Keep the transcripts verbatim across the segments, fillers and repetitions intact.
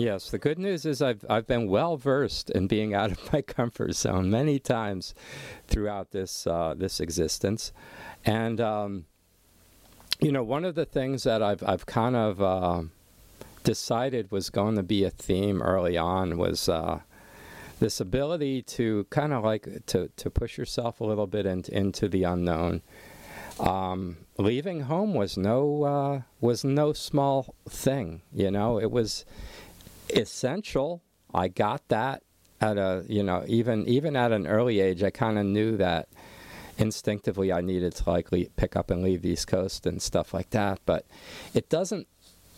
Yes, the good news is I've I've been well versed in being out of my comfort zone many times throughout this uh, this existence, and um, you know, one of the things that I've I've kind of uh, decided was going to be a theme early on was uh, this ability to kind of like to to push yourself a little bit into into the unknown. Um, leaving home was no uh, was no small thing, you know. It was essential. I got that at a, you know, even even at an early age. I kind of knew that instinctively I needed to like le- pick up and leave the East Coast and stuff like that. But it doesn't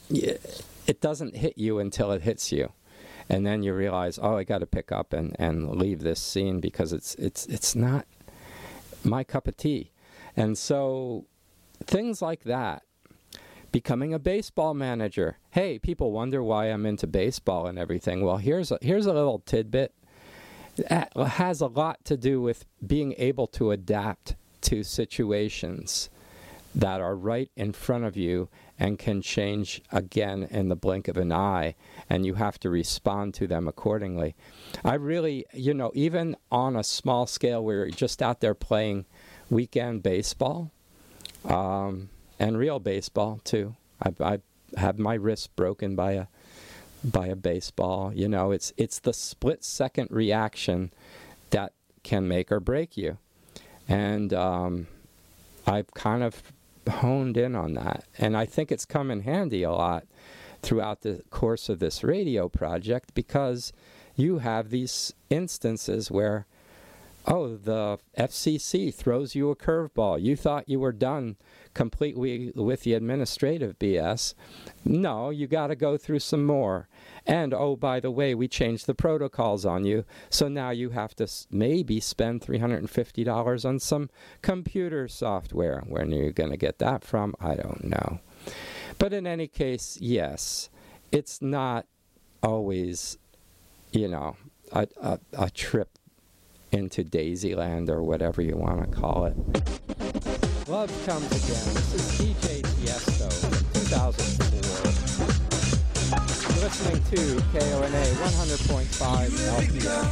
it doesn't hit you until it hits you, and then you realize, oh, I got to pick up and, and leave this scene because it's it's it's not my cup of tea. And so things like that. Becoming a baseball manager. Hey, people wonder why I'm into baseball and everything. Well, here's a, here's a little tidbit. It has a lot to do with being able to adapt to situations that are right in front of you and can change again in the blink of an eye, and you have to respond to them accordingly. I really, you know, even on a small scale where you're just out there playing weekend baseball, um, and real baseball too. I I had my wrist broken by a by a baseball. You know, it's it's the split second reaction that can make or break you, and um, I've kind of honed in on that, and I think it's come in handy a lot throughout the course of this radio project because you have these instances where, oh, the F C C throws you a curveball. You thought you were done completely with the administrative B S. No, you got to go through some more. And, oh, by the way, we changed the protocols on you, so now you have to s- maybe spend three hundred fifty dollars on some computer software. Where are you going to get that from? I don't know. But in any case, yes, it's not always, you know, a, a, a trip into Daisyland or whatever you want to call it. Love Comes Again. This is D J Tiesto from two thousand four. You're listening to K O N A one hundred point five L P S.